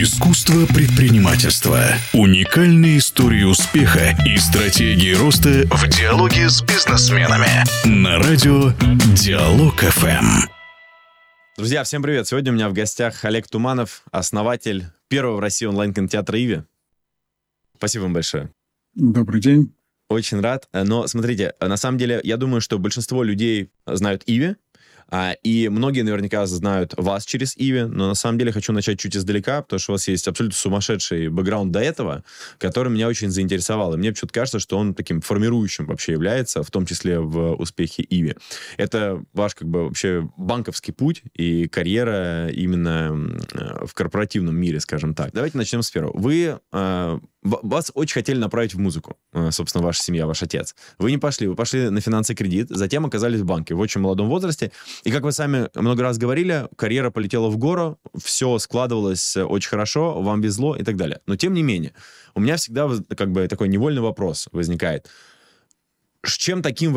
Искусство предпринимательства. Уникальные истории успеха и стратегии роста в диалоге с бизнесменами. На радио Диалог ФМ. Друзья, всем привет! Сегодня у меня в гостях Олег Туманов, основатель первого в России онлайн-кинотеатра «Иви». Спасибо вам большое. Добрый день. Очень рад. Но смотрите, на самом деле, я думаю, что большинство людей знают «Иви», и многие наверняка знают вас через «Иви», но на самом деле хочу начать чуть издалека, потому что у вас есть абсолютно сумасшедший бэкграунд до этого, который меня очень заинтересовал. И мне почему-то кажется, что он таким формирующим вообще является, в том числе в успехе «Иви». Это ваш вообще банковский путь и карьера именно в корпоративном мире, скажем так. Давайте начнем с первого. Вас очень хотели направить в музыку, собственно, ваша семья, ваш отец. Вы не пошли, вы пошли на финансы кредит, затем оказались в банке в очень молодом возрасте. И, как вы сами много раз говорили, карьера полетела в гору, все складывалось очень хорошо, вам везло и так далее. Но, тем не менее, у меня всегда такой невольный вопрос возникает. Чем таким